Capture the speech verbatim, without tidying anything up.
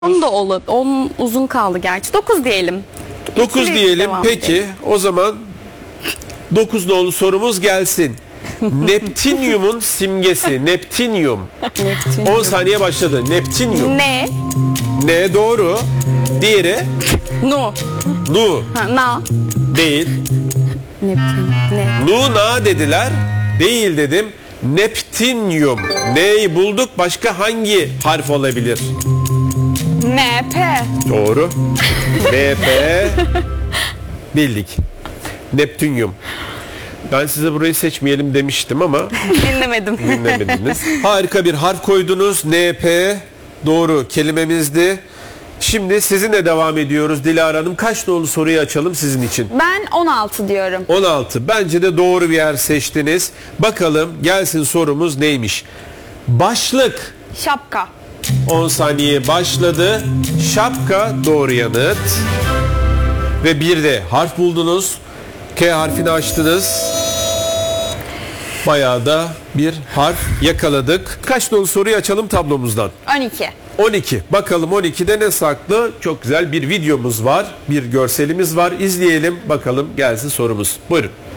on da olur. on uzun kaldı gerçi. dokuz diyelim. dokuz İkili diyelim. devam Peki edelim. o zaman dokuz nolu sorumuz gelsin. Neptünyumun simgesi. Neptünyum. Neptün. on saniye başladı. Neptünyum. Ne? Ne doğru. Diğeri Nu. Nu Ha, na. değil. Neptün. Ne? Luna dediler. Değil dedim. Neptünyum. Neyi bulduk? Başka hangi harf olabilir? N. P. Doğru. N P bildik. Neptünyum. Ben size burayı seçmeyelim demiştim ama Dinlemedim. dinlemediniz. Harika bir harf koydunuz. N P doğru kelimemizdi. Şimdi sizinle devam ediyoruz Dilara Hanım. Kaç nolu soruyu açalım sizin için? Ben on altı diyorum. on altı. Bence de doğru bir yer seçtiniz. Bakalım gelsin sorumuz neymiş? Başlık. Şapka. on saniye başladı. Şapka doğru yanıt. Ve bir de harf buldunuz. K harfini açtınız. Bayağı da bir harf yakaladık. Kaç nolu soruyu açalım tablomuzdan? on iki. on iki. Bakalım on ikide ne saklı? Çok güzel bir videomuz var. Bir görselimiz var. İzleyelim. Bakalım gelsin sorumuz. Buyurun.